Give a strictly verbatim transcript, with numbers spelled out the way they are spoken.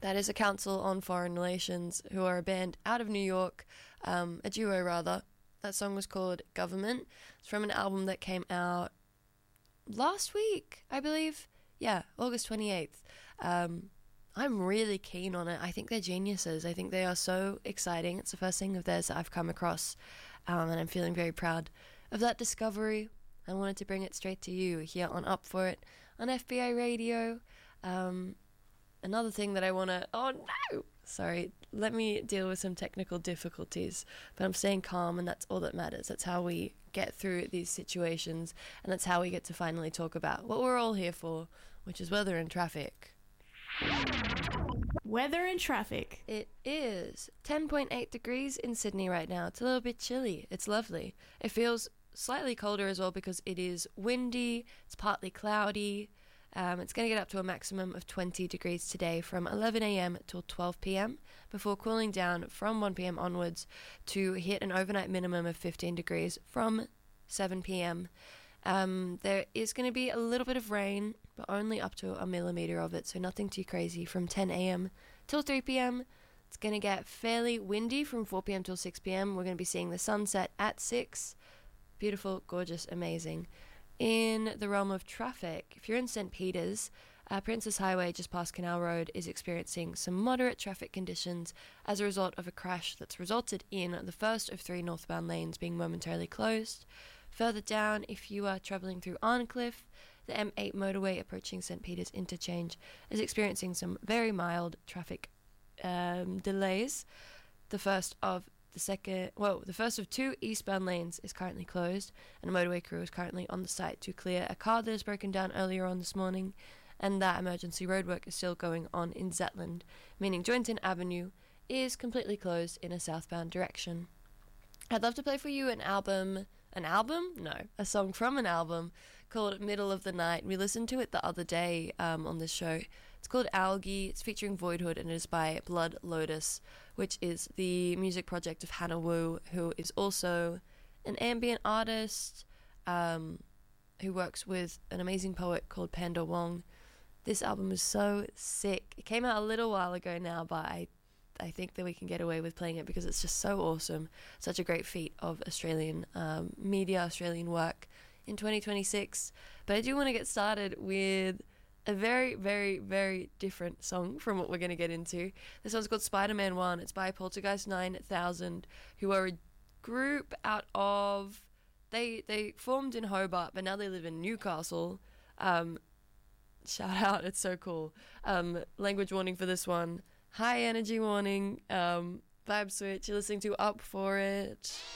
That is a Council on Foreign Relations, who are a band out of New York, um, a duo rather. That song was called Government. It's from an album that came out last week, I believe. Yeah, August twenty-eighth. Um, I'm really keen on it. I think they're geniuses. I think they are so exciting. It's the first thing of theirs that I've come across, um, and I'm feeling very proud of that discovery. I wanted to bring it straight to you here on Up For It on F B I Radio. Um, another thing that I want to... Oh, no! Sorry, let me deal with some technical difficulties. But I'm staying calm, and that's all that matters. That's how we get through these situations, and that's how we get to finally talk about what we're all here for, which is weather and traffic. Weather and traffic. It is ten point eight degrees in Sydney right now. It's a little bit chilly. It's lovely. It feels slightly colder as well because it is windy. It's partly cloudy. Um, it's going to get up to a maximum of twenty degrees today from eleven a.m. till twelve p.m. before cooling down from one p.m. onwards to hit an overnight minimum of fifteen degrees from seven p.m. Um, there is going to be a little bit of rain, but only up to a millimetre of it, so nothing too crazy from ten a.m. till three p.m. It's going to get fairly windy from four p.m. till six p.m. We're going to be seeing the sunset at six. Beautiful, gorgeous, amazing. In the realm of traffic, if you're in Saint Peters, uh, Princess Highway just past Canal Road is experiencing some moderate traffic conditions as a result of a crash that's resulted in the first of three northbound lanes being momentarily closed. Further down, if you are travelling through Arncliffe, the M eight motorway approaching Saint Peters Interchange is experiencing some very mild traffic um, delays. The first of the second, well, the first of two eastbound lanes is currently closed, and a motorway crew is currently on the site to clear a car that has broken down earlier on this morning, and that emergency roadwork is still going on in Zetland, meaning Joynton Avenue is completely closed in a southbound direction. I'd love to play for you an album, an album? No, a song from an album called Middle of the Night. We listened to it the other day um, on this show. It's called Algae. It's featuring Voidhood, and it is by Blood Lotus, which is the music project of Hannah Wu, who is also an ambient artist um, who works with an amazing poet called Panda Wong. This album is so sick. It came out a little while ago now, but I I think that we can get away with playing it because it's just so awesome. Such a great feat of Australian um, media, Australian work in twenty twenty-six. But I do want to get started with a very, very, very different song from what we're going to get into. This one's called Spider-Man one. It's by Poltergeist nine thousand, who are a group out of... They, they formed in Hobart, but now they live in Newcastle. Um, shout out, it's so cool. Um, language warning for this one. High energy warning, um, vibe switch, you're listening to Up For It.